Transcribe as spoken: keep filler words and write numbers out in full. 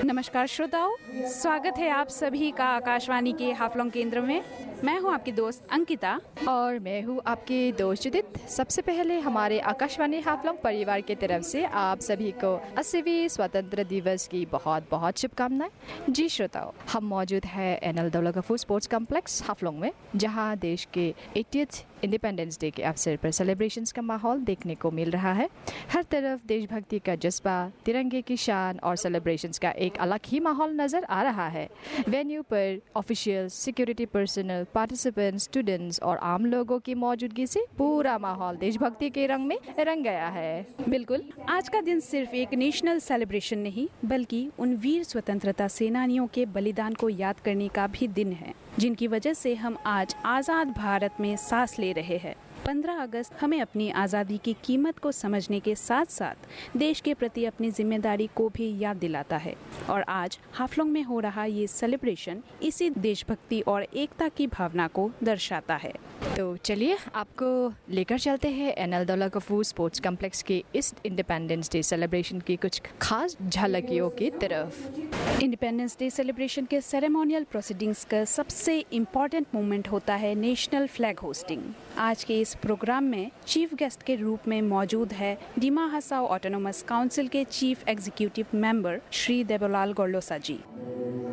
नमस्कार श्रोताओं, स्वागत है आप सभी का आकाशवाणी के हाफलॉन्ग केंद्र में। मैं हूं आपकी दोस्त अंकिता और मैं हूं आपकी दोस्त जुदित। सबसे पहले हमारे आकाशवाणी हाफलॉन्ग परिवार की तरफ से आप सभी को अस्सीवीं स्वतंत्र दिवस की बहुत बहुत शुभकामनाएं। जी श्रोताओ, हम मौजूद है NL Daula Ghafoor sports complex Haflong में, जहां देश के एटियथ इंडिपेंडेंस डे के अवसर पर सेलिब्रेशंस का माहौल देखने को मिल रहा है। हर तरफ देशभक्ति का जज्बा, तिरंगे की शान और सेलिब्रेशंस का एक अलग ही माहौल नजर आ रहा है। वेन्यू पर official, security personal, participants, students और आम लोगों की मौजूदगी से पूरा माहौल देशभक्ति के रंग में रंग गया है। बिल्कुल, आज का दिन सिर्फ एक नेशनल सेलिब्रेशन नहीं, बल्कि उन वीर स्वतंत्रता सेनानियों के बलिदान को याद करने का भी दिन है, जिनकी वजह से हम आज आजाद भारत में सांस ले रहे हैं। पंद्रह अगस्त हमें अपनी आज़ादी की कीमत को समझने के साथ साथ देश के प्रति अपनी जिम्मेदारी को भी याद दिलाता है। और आज हाफलॉन्ग में हो रहा ये सेलिब्रेशन इसी देशभक्ति और एकता की भावना को दर्शाता है। तो चलिए आपको लेकर चलते हैं NL Daula Ghafoor sports complex के इस इंडिपेंडेंस डे सेलिब्रेशन की कुछ खास झलकियों की तरफ। इंडिपेंडेंस डे सेलिब्रेशन के सेरेमोनियल प्रोसीडिंग्स का सबसे इम्पोर्टेंट मोमेंट होता है नेशनल फ्लैग होस्टिंग। आज के इस प्रोग्राम में चीफ गेस्ट के रूप में मौजूद है डिमा हसाओ ऑटोनोमस काउंसिल के chief executive member Shri Devlal Gorlosa जी।